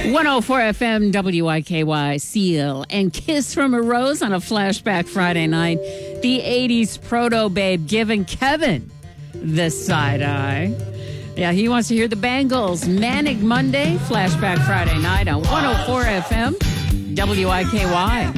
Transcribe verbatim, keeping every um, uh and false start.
one oh four F M W I K Y, Seal and Kiss from a Rose on a Flashback Friday night. The eighties proto babe giving Kevin the side eye. Yeah, he wants to hear the Bangles. Manic Monday, Flashback Friday night on one oh four F M W I K Y.